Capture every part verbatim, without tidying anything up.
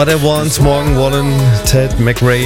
What I Want, Morgan Wallen, Ted McRae.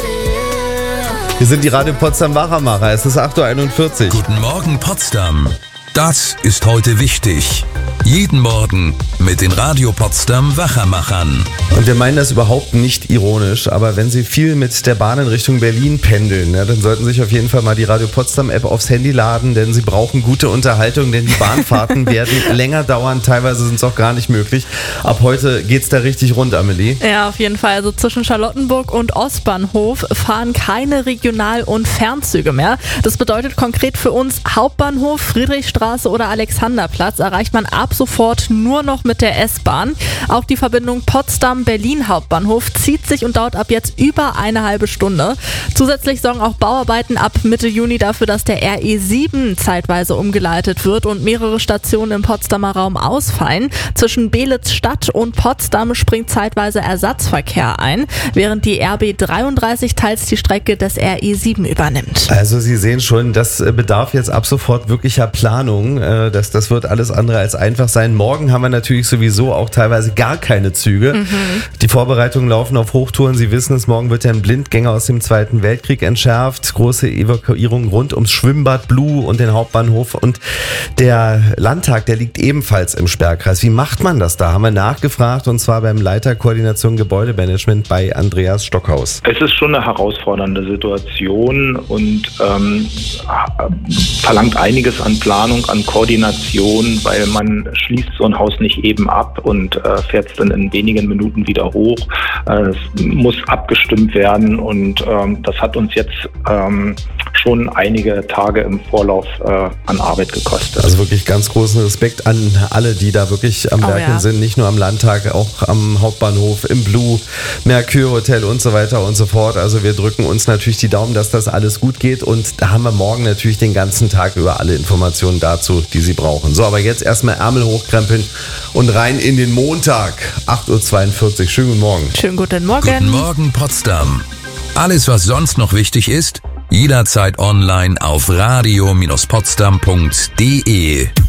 Wir sind die Radio Potsdam Wachermacher. Es ist acht Uhr einundvierzig. Guten Morgen Potsdam. Das ist heute wichtig. Jeden Morgen mit den Radio Potsdam Wachermachern. Und wir meinen das überhaupt nicht ironisch, aber wenn Sie viel mit der Bahn in Richtung Berlin pendeln, ja, dann sollten Sie sich auf jeden Fall mal die Radio Potsdam App aufs Handy laden, denn Sie brauchen gute Unterhaltung, denn die Bahnfahrten werden länger dauern, teilweise sind es auch gar nicht möglich. Ab heute geht's da richtig rund, Amelie. Ja, auf jeden Fall. Also zwischen Charlottenburg und Ostbahnhof fahren keine Regional- und Fernzüge mehr. Das bedeutet konkret für uns, Hauptbahnhof, Friedrichstraße oder Alexanderplatz erreicht man ab sofort nur noch mit der S-Bahn. Auch die Verbindung Potsdam-Berlin Hauptbahnhof zieht sich und dauert ab jetzt über eine halbe Stunde. Zusätzlich sorgen auch Bauarbeiten ab Mitte Juni dafür, dass der R E sieben zeitweise umgeleitet wird und mehrere Stationen im Potsdamer Raum ausfallen. Zwischen Belitz-Stadt und Potsdam springt zeitweise Ersatzverkehr ein, während die R B dreiunddreißig teils die Strecke des R E sieben übernimmt. Also Sie sehen schon, das bedarf jetzt ab sofort wirklicher Planung. Das, das wird alles andere als einfach sein. Morgen haben wir natürlich sowieso auch teilweise gar keine Züge. Mhm. Die Vorbereitungen laufen auf Hochtouren. Sie wissen es, morgen wird ja ein Blindgänger aus dem Zweiten Weltkrieg entschärft. Große Evakuierung rund ums Schwimmbad Blue und den Hauptbahnhof. Und der Landtag, der liegt ebenfalls im Sperrkreis. Wie macht man das da? Haben wir nachgefragt, und zwar beim Leiter Koordination Gebäudemanagement bei Andreas Stockhaus. Es ist schon eine herausfordernde Situation und ähm, verlangt einiges an Planung, an Koordination, weil man schließt so ein Haus nicht eben ab und äh, fährt es dann in wenigen Minuten wieder hoch. Äh, es muss abgestimmt werden und ähm, das hat uns jetzt ähm, schon einige Tage im Vorlauf äh, an Arbeit gekostet. Also wirklich ganz großen Respekt an alle, die da wirklich am oh, Werken ja. sind, nicht nur am Landtag, auch am Hauptbahnhof, im Blue, Mercure Hotel und so weiter und so fort. Also wir drücken uns natürlich die Daumen, dass das alles gut geht, und da haben wir morgen natürlich den ganzen Tag über alle Informationen dazu, die Sie brauchen. So, aber jetzt erstmal Ärmel hochkrempeln und rein in den Montag. acht Uhr zweiundvierzig. Schönen guten Morgen. Schönen guten Morgen. Guten Morgen Potsdam. Alles, was sonst noch wichtig ist, jederzeit online auf radio Bindestrich potsdam punkt de.